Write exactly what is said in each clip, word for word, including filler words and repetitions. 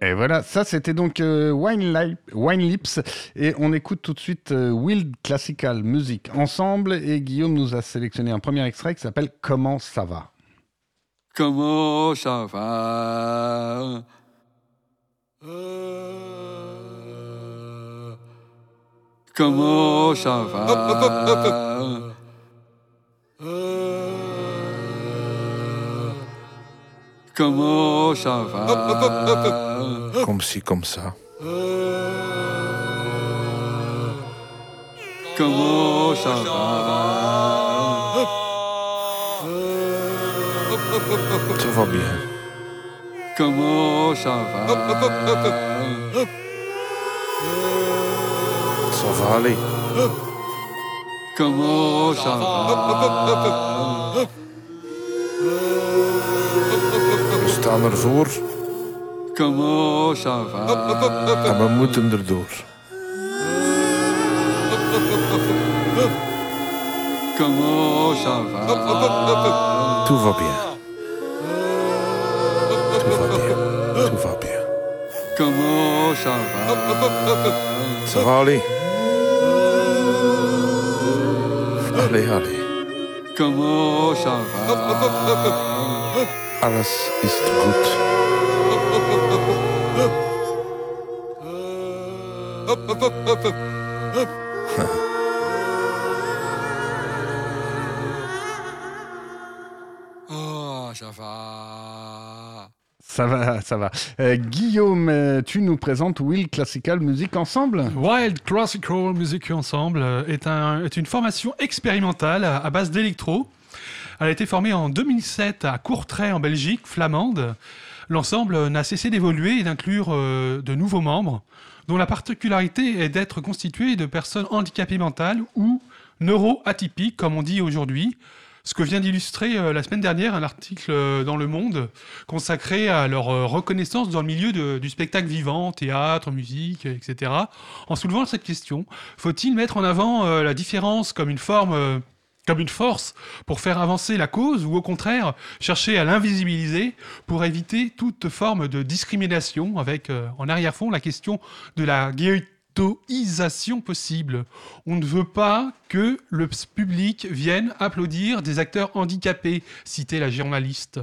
Et voilà, ça c'était donc euh, Wine, Lip, Wine Lips et on écoute tout de suite euh, Wild Classical Music ensemble et Guillaume nous a sélectionné un premier extrait qui s'appelle Comment ça va. Comment ça va euh... Comment ça va euh... Comment ça va Comme ci, comme ça. Comment ça va Ça va bien. Comment ça va Ça va aller. Comment ça va We staan ervoor Comment ça va en we moeten erdoor. Comment ça va Tout va bien. Tout va bien. Tout va bien. Comment ça va Ça va aller. Allez, allez. Comment ça va Alles ist gut. Oh, ça va. Ça va, ça va. Euh, Guillaume, euh, tu nous présentes Wild Classical Music ensemble ? Wild Classical Music Ensemble est, un, est une formation expérimentale à, à base d'électro. Elle a été formée en deux mille sept à Courtrai en Belgique, flamande. L'ensemble n'a cessé d'évoluer et d'inclure euh, de nouveaux membres, dont la particularité est d'être constitué de personnes handicapées mentales ou neuro-atypiques, comme on dit aujourd'hui. Ce que vient d'illustrer euh, la semaine dernière un article euh, dans Le Monde consacré à leur euh, reconnaissance dans le milieu de, du spectacle vivant, théâtre, musique, et cetera. En soulevant cette question, faut-il mettre en avant euh, la différence comme une forme... Euh, comme une force pour faire avancer la cause ou au contraire chercher à l'invisibiliser pour éviter toute forme de discrimination avec euh, en arrière-fond la question de la ghettoisation possible. On ne veut pas que le public vienne applaudir des acteurs handicapés, citait la journaliste.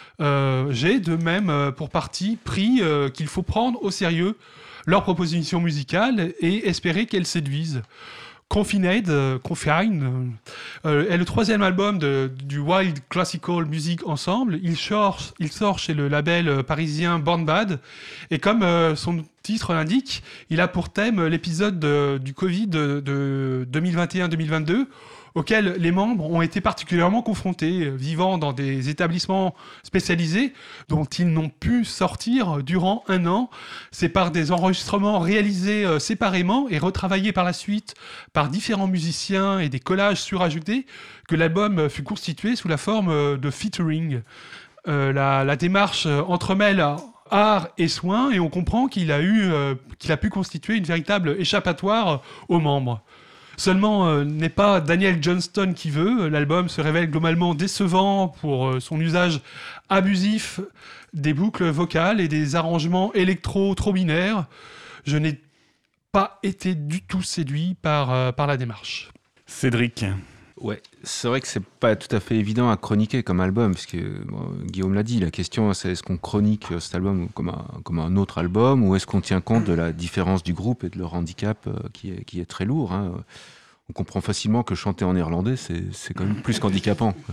Euh, j'ai de même euh, pour parti pris euh, qu'il faut prendre au sérieux leurs propositions musicales et espérer qu'elles séduisent. Confined, euh, Confine, euh, est le troisième album de, du Wild Classical Music Ensemble. Il sort, il sort chez le label euh, parisien Born Bad. Et comme euh, son titre l'indique, il a pour thème l'épisode de, du Covid de, de deux mille vingt et un deux mille vingt-deux, auquel les membres ont été particulièrement confrontés, vivant dans des établissements spécialisés dont ils n'ont pu sortir durant un an. C'est par des enregistrements réalisés euh, séparément et retravaillés par la suite par différents musiciens et des collages surajoutés que l'album fut constitué sous la forme euh, de featuring. Euh, la, la démarche euh, entremêle art et soin et on comprend qu'il a, eu, euh, qu'il a pu constituer une véritable échappatoire aux membres. Seulement, euh, n'est pas Daniel Johnston qui veut. L'album se révèle globalement décevant pour euh, son usage abusif des boucles vocales et des arrangements électro trop binaires. Je n'ai pas été du tout séduit par, euh, par la démarche. Cédric. Ouais, c'est vrai que c'est pas tout à fait évident à chroniquer comme album, parce que bon, Guillaume l'a dit, la question c'est est-ce qu'on chronique cet album comme un, comme un autre album, ou est-ce qu'on tient compte de la différence du groupe et de leur handicap euh, qui, est, qui est très lourd, hein. On comprend facilement que chanter en néerlandais, c'est, c'est quand même plus qu'handicapant, quoi.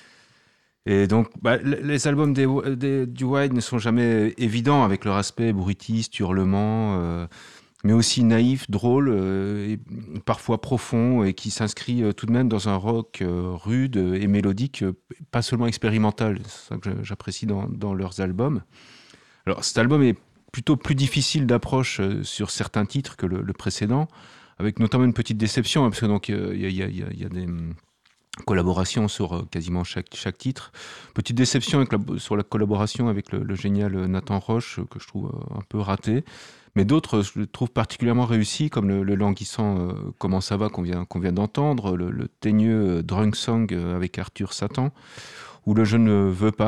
Et donc, bah, les albums des, des, du Wild ne sont jamais évidents avec leur aspect bruitiste, hurlement, euh, mais aussi naïf, drôle, euh, et parfois profond, et qui s'inscrit euh, tout de même dans un rock euh, rude et mélodique, euh, pas seulement expérimental. C'est ça que j'apprécie dans, dans leurs albums. Alors, cet album est plutôt plus difficile d'approche euh, sur certains titres que le, le précédent, avec notamment une petite déception, hein, parce que donc il euh, y, y, y, y a des collaborations sur euh, quasiment chaque, chaque titre. Petite déception avec la, sur la collaboration avec le, le génial Nathan Roche, que je trouve euh, un peu raté. Mais d'autres, je le trouve particulièrement réussis, comme le, le languissant euh, Comment ça va qu'on vient, qu'on vient d'entendre, le, le teigneux euh, Drunk Song euh, avec Arthur Satan, ou le Je ne veux pas,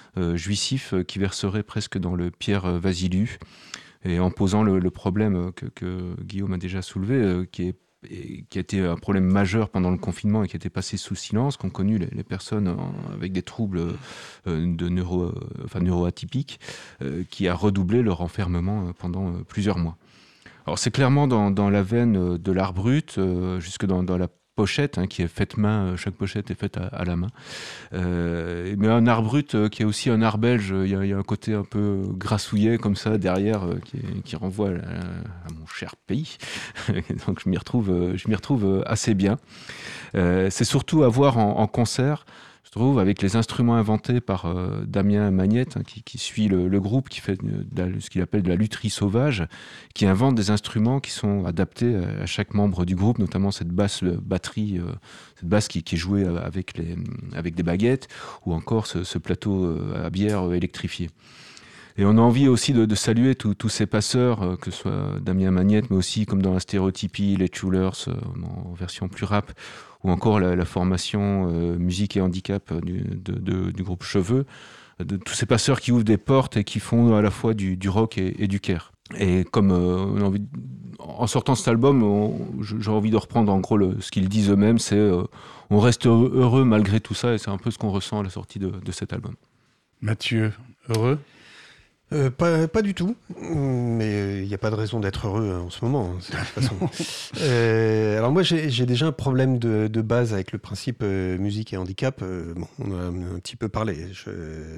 euh, jouissif euh, qui verserait presque dans le Pierre euh, Vasiliu, et en posant le, le problème que, que Guillaume a déjà soulevé, euh, qui est et qui a été un problème majeur pendant le confinement et qui a été passé sous silence, qu'ont connu les, les personnes en, avec des troubles euh, de neuro, euh, enfin, neuroatypiques, euh, qui a redoublé leur enfermement pendant euh, plusieurs mois. Alors c'est clairement dans, dans la veine de l'art brut, euh, jusque dans, dans la pochette, hein, qui est faite main, chaque pochette est faite à, à la main. Euh, mais un art brut euh, qui est aussi un art belge, il y, a, il y a un côté un peu grassouillet comme ça derrière, euh, qui, qui renvoie à, à mon cher pays. Donc je m'y retrouve, euh, je m'y retrouve assez bien. Euh, c'est surtout à voir en, en concert, je trouve, avec les instruments inventés par euh, Damien Magnette, hein, qui, qui suit le, le groupe, qui fait de la, ce qu'il appelle de la lutherie sauvage, qui invente des instruments qui sont adaptés à, à chaque membre du groupe, notamment cette basse batterie, euh, cette basse qui, qui est jouée avec, les, avec des baguettes, ou encore ce, ce plateau euh, à bière électrifié. Et on a envie aussi de, de saluer tous ces passeurs, euh, que ce soit Damien Magnette, mais aussi comme dans la stéréotypie, les Chulers, euh, en version plus rap, ou encore la, la formation euh, musique et handicap du, de, de, du groupe Cheveux, de tous ces passeurs qui ouvrent des portes et qui font à la fois du, du rock et, et du care. Et comme euh, on a envie de, en sortant cet album, on, j'ai envie de reprendre en gros le, ce qu'ils disent eux-mêmes, c'est euh, on reste heureux, heureux malgré tout ça, et c'est un peu ce qu'on ressent à la sortie de, de cet album. Mathieu, heureux ? Euh, pas, pas du tout, mais il n'y a pas de raison d'être heureux en ce moment, de toute façon. euh, alors moi, j'ai, j'ai déjà un problème de, de base avec le principe euh, musique et handicap. Euh, bon, on en a un petit peu parlé. Je,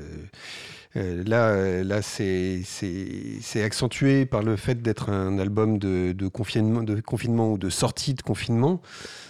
euh, là, là c'est, c'est, c'est accentué par le fait d'être un album de, de, confinement, de confinement ou de sortie de confinement.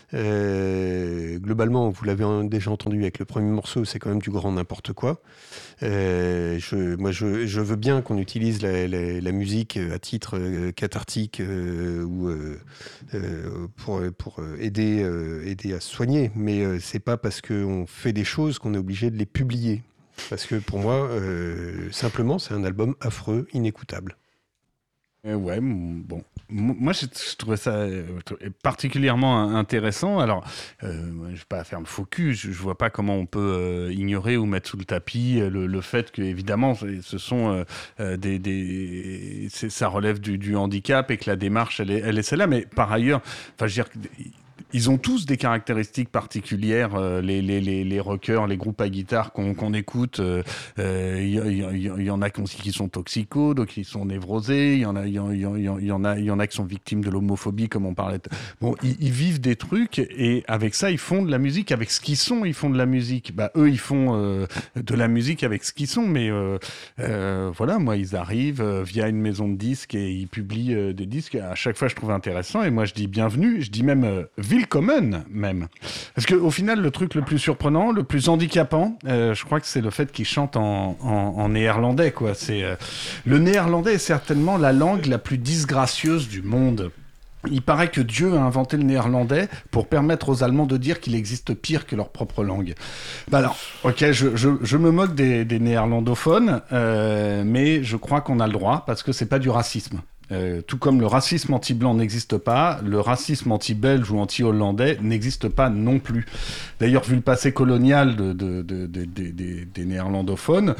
Euh, globalement, vous l'avez déjà entendu avec le premier morceau, c'est quand même du grand n'importe quoi. Euh, je, moi, je, je veux bien qu'on utilise la, la, la musique à titre euh, cathartique euh, ou euh, euh, pour, pour aider, euh, aider à se soigner, mais euh, c'est pas parce qu'on fait des choses qu'on est obligé de les publier. Parce que pour moi, euh, simplement, c'est un album affreux, inécoutable. Euh, ouais, bon. Moi, je, je trouvais ça euh, particulièrement intéressant. Alors, euh, je ne vais pas faire le faux cul, je ne vois pas comment on peut euh, ignorer ou mettre sous le tapis le, le fait que, évidemment, ce sont euh, des, des c'est, ça relève du, du handicap et que la démarche, elle est, elle est celle-là. Mais par ailleurs, enfin, je veux dire, ils ont tous des caractéristiques particulières, euh, les, les, les, les rockers, les groupes à guitare qu'on, qu'on écoute. Il euh, euh, y, y, y en a qui sont toxicos, d'autres qui sont névrosés. Il y en a, il y, y, y, y en a, il y en a qui sont victimes de l'homophobie, comme on parlait. Bon, ils, ils vivent des trucs et avec ça, ils font de la musique. Avec ce qu'ils sont, ils font de la musique. Bah, eux, ils font euh, de la musique avec ce qu'ils sont. Mais euh, euh, voilà, moi, ils arrivent euh, via une maison de disques et ils publient euh, des disques. À chaque fois, je trouve intéressant. Et moi, je dis bienvenue. Je dis même euh, Willkommen, même. Parce qu'au final, le truc le plus surprenant, le plus handicapant, euh, je crois que c'est le fait qu'ils chantent en, en, en néerlandais, quoi. C'est, euh, le néerlandais est certainement la langue la plus disgracieuse du monde. Il paraît que Dieu a inventé le néerlandais pour permettre aux Allemands de dire qu'il existe pire que leur propre langue. Bah alors, ok, je, je, je me moque des, des néerlandophones, euh, mais je crois qu'on a le droit, parce que c'est pas du racisme. Euh, tout comme le racisme anti-blanc n'existe pas, le racisme anti-belge ou anti-hollandais n'existe pas non plus. D'ailleurs, vu le passé colonial de, de, de, de, de, de, des néerlandophones,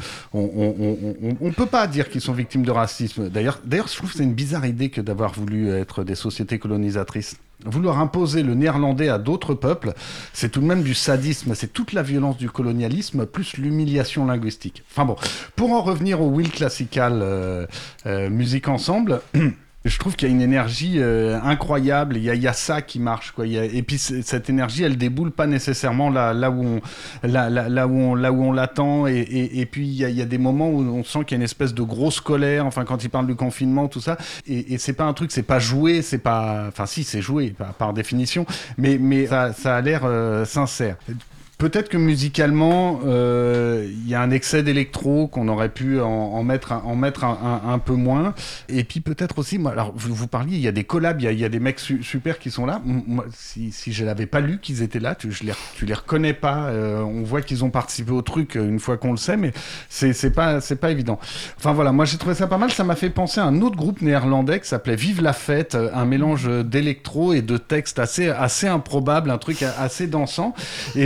on ne peut pas dire qu'ils sont victimes de racisme. D'ailleurs, d'ailleurs, je trouve que c'est une bizarre idée que d'avoir voulu être des sociétés colonisatrices. Vouloir imposer le néerlandais à d'autres peuples, c'est tout de même du sadisme, c'est toute la violence du colonialisme, plus l'humiliation linguistique. Enfin bon, pour en revenir au Will Classical euh, euh, Musique Ensemble... Je trouve qu'il y a une énergie euh, incroyable, il y, a, il y a ça qui marche, quoi. Il y a, et puis cette énergie, elle déboule pas nécessairement là, là où on, là, là, là où on, là où on l'attend. Et, et, et puis il y, a, il y a des moments où on sent qu'il y a une espèce de grosse colère. Enfin, quand il parle du confinement, tout ça. Et, et c'est pas un truc, c'est pas joué, c'est pas. Enfin, si, c'est joué par, par définition, mais mais ça, ça a l'air euh, sincère. Peut-être que musicalement, il euh, y a un excès d'électro qu'on aurait pu en, en mettre, en mettre un, un, un peu moins. Et puis peut-être aussi, moi, alors vous, vous parliez, il y a des collabs, il y, y a des mecs su, super qui sont là. Moi, si, si je l'avais pas lu qu'ils étaient là, tu, je les, tu les reconnais pas. Euh, on voit qu'ils ont participé au truc une fois qu'on le sait, mais c'est, c'est pas, c'est pas évident. Enfin voilà, moi j'ai trouvé ça pas mal. Ça m'a fait penser à un autre groupe néerlandais qui s'appelait Vive la Fête, un mélange d'électro et de textes assez, assez improbable, un truc assez dansant. Et j'ai, j'ai trouvé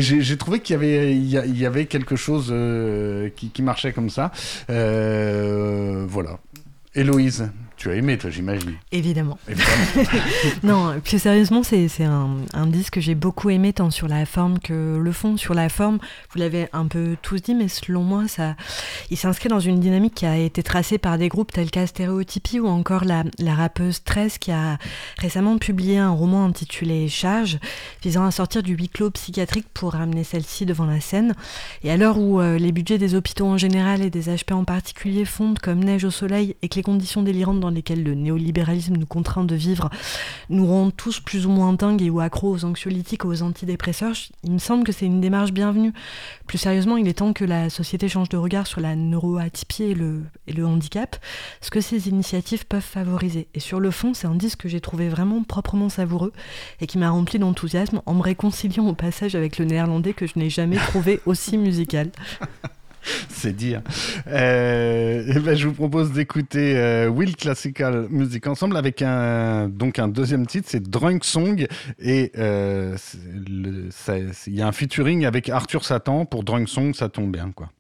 trouvais qu'il y avait, il y, a- il y avait quelque chose euh, qui, qui marchait comme ça. Euh, voilà. Héloïse, tu as aimé, toi, j'imagine. Évidemment. Évidemment. Non, plus sérieusement, c'est, c'est un, un disque que j'ai beaucoup aimé, tant sur la forme que le fond. Sur la forme, vous l'avez un peu tous dit, mais selon moi, ça, il s'inscrit dans une dynamique qui a été tracée par des groupes tels qu'Astéréotypie ou encore la, la rappeuse treize qui a récemment publié un roman intitulé Charge, visant à sortir du huis clos psychiatrique pour ramener celle-ci devant la scène. Et à l'heure où euh, les budgets des hôpitaux en général et des H P en particulier fondent comme neige au soleil et que les conditions délirantes dans lesquelles le néolibéralisme nous contraint de vivre nous rendent tous plus ou moins dingues et ou accros aux anxiolytiques, aux antidépresseurs, il me semble que c'est une démarche bienvenue. Plus sérieusement, il est temps que la société change de regard sur la neuroatypie et le, et le handicap, ce que ces initiatives peuvent favoriser. Et sur le fond, c'est un disque que j'ai trouvé vraiment proprement savoureux et qui m'a rempli d'enthousiasme en me réconciliant au passage avec le néerlandais que je n'ai jamais trouvé aussi musical. C'est dire. Euh, eh ben, je vous propose d'écouter euh, Will Classical Music Ensemble avec un, donc un deuxième titre, c'est Drunk Song. Et euh, c'est le- ça- c'est- il y a un featuring avec Arthur Satan pour Drunk Song, ça tombe bien, quoi.